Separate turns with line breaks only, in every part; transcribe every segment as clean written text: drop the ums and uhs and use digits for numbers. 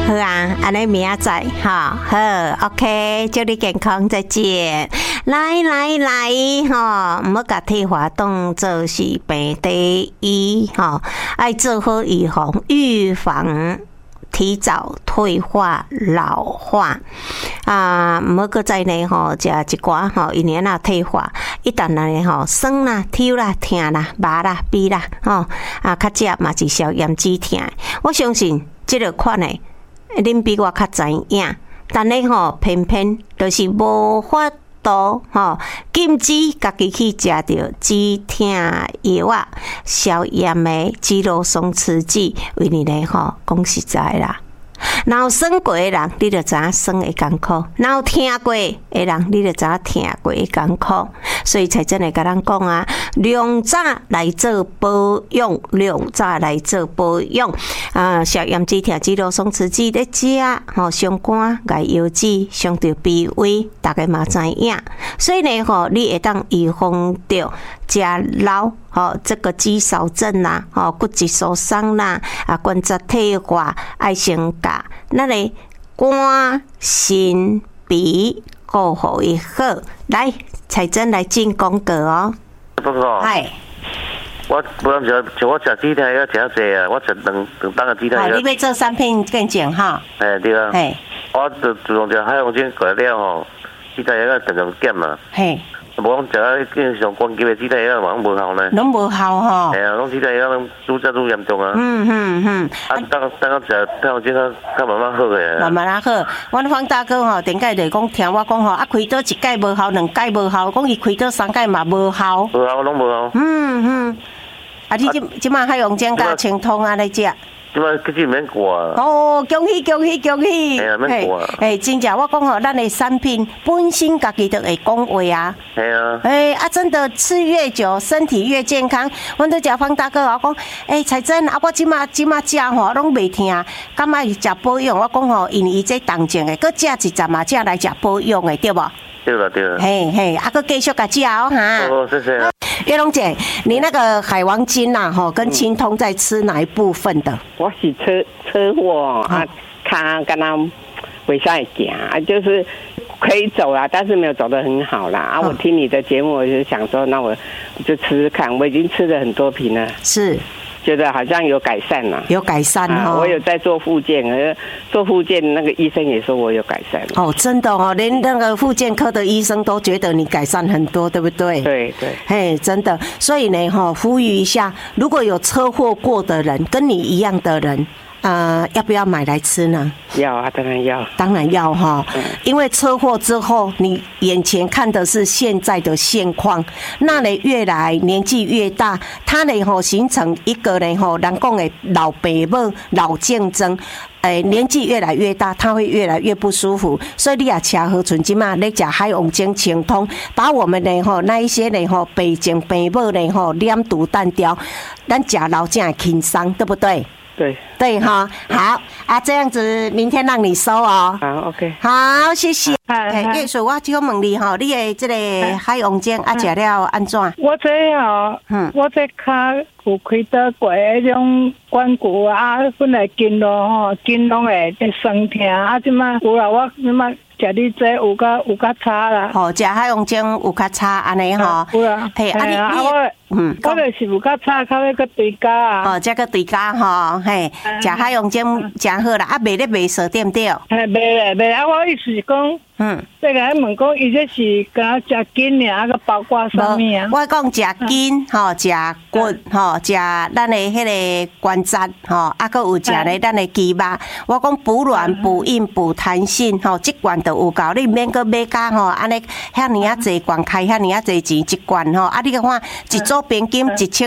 好啊，安尼明仔载哈，好 ，OK， 祝你健康，再见。来，哈，唔好甲退化当做是病第一哈，爱做好预防提早退化老化啊！唔好搁再呢吼，食一寡吼，因为那退化，一旦呢吼酸啦、抽啦、痛啦、麻啦、痹啦吼啊，较食嘛是消炎止痛。我相信这个款的，恁比我较知影，但呢吼偏偏就是无法度吼，禁止家己去食着止痛药啊、消炎的肌肉松弛剂，因为呢吼，讲实在啦。然后酸过的人，你就知影酸会艰苦；然后听过的人，你就知影听过的艰苦。所以才真的甲咱讲啊，量早来做保养，量早来做保养啊！消炎止痛、肌肉松弛剂咧食，吼伤肝、癌药脂、伤着脾胃，大家嘛知影。所以呢，吼你会当预防着食老。这个肌少症啦，骨质疏松啦，啊，关节退化，爱先甲咱的肝、肾、脾顾好伊好。来，彩珍来进广告哦。
不错。
嗨。
我不然像我食止痛药食啊济啊，我食两档的止痛药。
你要做产品更正哈？
对啊。
嘿。
我自从食海洋针过了吼，止痛药常常减嘛。嘿。无讲食啊，经常关机的止痛药嘛，无效呢。
拢无效吼。
哎呀，拢止痛药拢愈严重啊。啊，等我食海洋针较慢慢好个。
慢慢好，阮方大哥吼，顶届就讲听我讲吼，啊开刀一届无效，两届无效，讲伊开刀三届嘛无效。
无效，拢无效。
啊，你即马海洋针甲清通安尼食。
即摆其实免挂。
哦，恭喜！
哎呀，免挂。
真正我讲吼，咱的产品本身家己就会讲话啊。
哎呀。
真的吃越久，身体越健康。阮都食方大哥我讲，彩珍啊，我即马食吼，拢袂疼，感觉食保养。我讲吼，因为伊这动静的，搁食一阵嘛，才来食保养的，对无？
对了。
啊，搁继续甲食哦哈。
哦，谢谢。
月龙姐，你那个海王精呐，吼，跟清通在吃哪一部分的？
我是车祸啊，他跟他回上行啊，就是可以走啦，但是没有走得很好啦。啊，我听你的节目，我就想说，那我就吃吃看。我已经吃了很多瓶了，
是。
觉得好像有改善了，
有改善哦。
我有在做复健，做复健那个医生也说我有改善
哦，真的哦，连那个复健科的医生都觉得你改善很多，对不对？
对。
嘿，真的。所以呢，呼吁一下，如果有车祸过的人，跟你一样的人。要不要买来吃呢？
要啊，
当然要哈。因为车祸之后，你眼前看的是现在的现况，那你越来年纪越大，它呢形成一个呢人讲的老爸母老竞争。年纪越来越大，他会越来越不舒服，所以你也恰好存即嘛，你食海洋精清通，把我们呢那一些呢病情病母呢染毒淡掉，咱食老正会轻松，对不对？对哈，好啊，这样子明天让你收哦。
好 ，OK。
好，谢谢。叶叔，我就问你吼，你的这个海洋精啊，食了安怎？
我这我这脚有开刀过迄种管骨啊，本来筋咯筋拢会酸痛啊，即马有啦，我即马。食你这有较差啦，
食海洋精有较差安尼吼。
有啦，
嘿，
我就是有较差，较要搁对家啊。
这个对家吼，嘿，食海洋精真好啦，啊，卖咧卖臊对不对？
卖咧，啊，我意思是讲。这个问讲，伊这是敢食筋尔，啊，个包括啥物啊？
我讲食筋吼，食骨吼，食咱的迄个关节吼，啊，搁有食咧咱的肌肉。我讲补软、补硬、补弹性吼，即罐都有够，你免搁买甲吼，安尼遐尼啊济罐开遐尼啊济钱一罐吼，啊，你看一组平均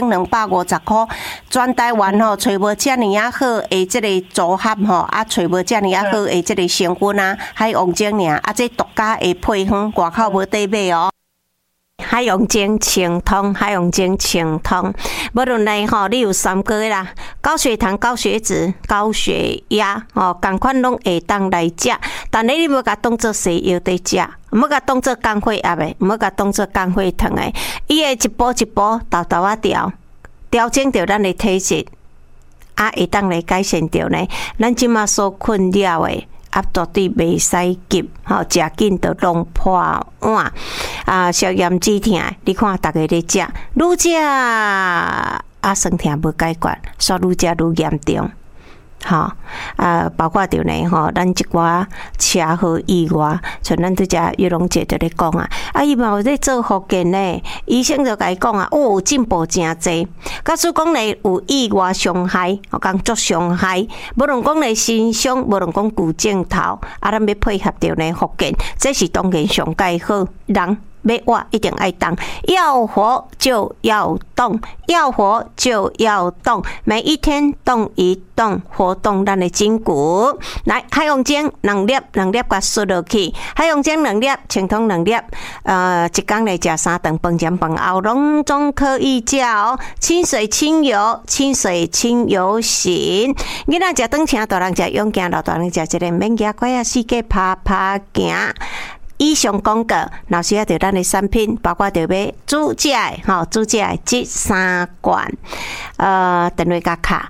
1250块，全台湾吼找无遮尼啊好的即个组合吼，啊，找无遮尼啊好的即个成分啊，海洋精尔啊。这独家的配方，外口无得买哦。海洋精清通，无论呢你有3个啦，高血糖、高血脂、高血压同款拢会当来食，但你要甲当做西药在食，唔好甲当做降血压的，唔好甲当做降血糖的，伊会一步一步豆豆啊调整着咱的体质。 会当来改善掉呢？咱即马所困扰的。绝对袂使急，吼，食紧就弄破碗消炎止痛。你看，大家咧食，愈食酸痛无解决，煞愈食愈严重。好包括着呢吼，咱一寡车祸意外，像咱拄只玉龙姐就咧讲伊嘛有咧做复健呢，医生就甲伊讲进步真济。假使讲咧有意外伤害，工作伤害，无论讲咧身伤，无论讲骨正头，咱要配合着呢复健，这是当然上介好。人要活一定爱动，要活就要动，要活就要动，每一天动一动，活动咱的筋骨。来，海洋精2粒，2粒甲输落去，海洋精2粒，清汤2粒，一天来食3顿饭前饭后，拢总可以食哦。清水清油，清水清油行。囡仔食顿请大人食勇健，老大人食一个免惊怪世界拍拍行。以上广告，若需要着咱的产品，包括着要煮食的，煮食的这3罐，电话甲卡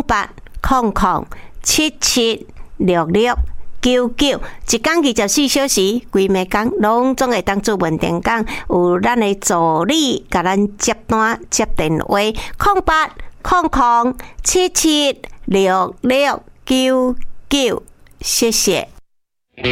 0800776699，一天24小时，规暝工拢总会当做问电工，有咱的助理甲咱接单接电话0800776699，谢谢。